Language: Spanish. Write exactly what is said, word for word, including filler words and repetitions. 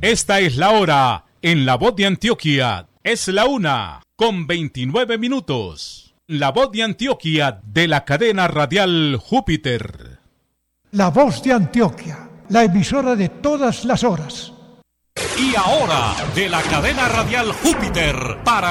Esta es la hora en La Voz de Antioquia. Es la una con veintinueve minutos. La Voz de Antioquia de la cadena radial Júpiter. La Voz de Antioquia, la emisora de todas las horas. Y ahora, de la cadena radial Júpiter, para